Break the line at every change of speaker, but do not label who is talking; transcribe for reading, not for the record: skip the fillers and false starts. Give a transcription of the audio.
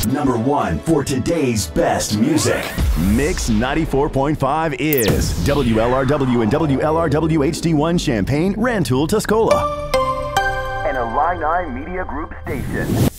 Number 1 for today's best music. Mix 94.5 is WLRW and WLRW HD1 Champaign, Rantoul, Tuscola.
An Illini Media Group station.